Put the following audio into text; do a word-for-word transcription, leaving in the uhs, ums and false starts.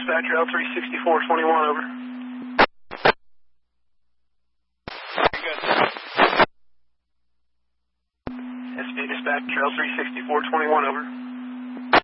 Dispatch, L three sixty-four twenty-one, over. S B Dispatch, L three sixty-four twenty-one, over.